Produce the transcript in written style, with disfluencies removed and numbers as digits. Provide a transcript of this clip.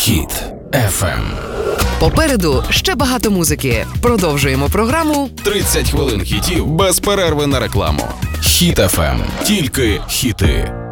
Хіт FM. Попереду ще багато музики. Продовжуємо програму 30 хвилин хітів без перерви на рекламу. Хіт FM. Тільки хіти.